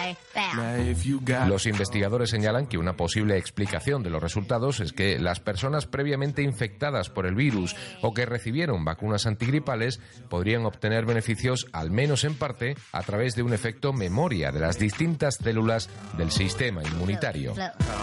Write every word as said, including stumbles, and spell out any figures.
Los investigadores señalan que una posible explicación de los resultados es que las personas previamente infectadas por el virus o que recibieron vacunas antigripales podrían obtener beneficios, al menos en parte, a través de un efecto memoria de las distintas células del sistema inmunitario.